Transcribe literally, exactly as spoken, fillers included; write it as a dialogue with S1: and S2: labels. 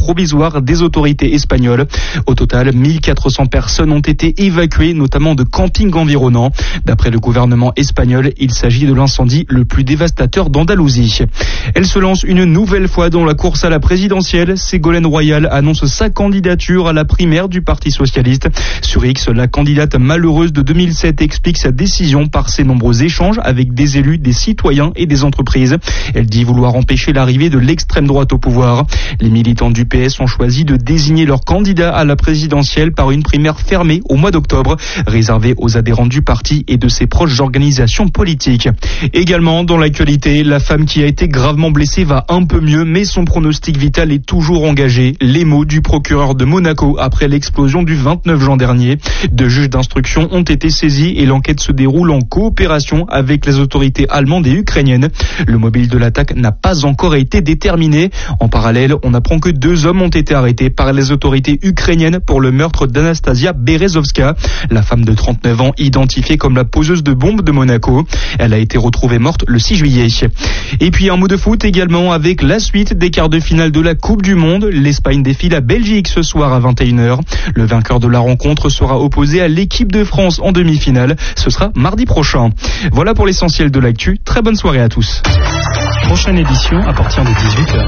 S1: provisoire des autorités espagnoles. Au total, mille quatre cents personnes ont été évacuées, notamment de campings environnants. D'après le gouvernement espagnol, il s'agit de l'incendie le plus dévastateur d'Andalousie. Elle se lance une nouvelle fois dans la course à la présidentielle. Ségolène Royal annonce sa candidature à la primaire du Parti socialiste. Sur X, la candidate malheureuse de deux mille sept explique sa décision par ses nombreux échanges avec des élus, des citoyens et des entreprises. Elle dit vouloir empêcher l'arrivée de l'extrême droite au pouvoir. Les militants du P S ont choisi de désigner leur candidat à la présidentielle par une primaire fermée au mois d'octobre, réservée aux adhérents du parti et de ses proches organisations politiques. Également dans l'actualité, la femme qui a été gravement blessée va un peu mieux, mais son pronostic vital est toujours engagé. Les mots du procureur de Monaco après l'explosion du vingt-neuf juin dernier. Deux juges d'instruction ont été saisis et l'enquête se déroule en coopération avec les autorités allemandes et ukrainiennes. Le mobile de l'attaque n'a pas encore été déterminé. En parallèle, on apprend que deux hommes ont été arrêtés par les autorités ukrainiennes pour le meurtre d'Anastasia Berezovska, la femme de trente-neuf ans identifiée comme la poseuse de bombes de Monaco. Elle a été retrouvée morte le six juillet. Et puis un mot de foot également avec la suite des quarts de finale de la Coupe du Monde. L'Espagne défie la Belgique ce soir à vingt et une heures. Le vainqueur de la rencontre sera opposé à l'équipe de France en demi-finale. Ce sera mardi prochain. Voilà pour l'essentiel de l'actu. Très bonne soirée à tous.
S2: Prochaine édition à partir de dix-huit heures.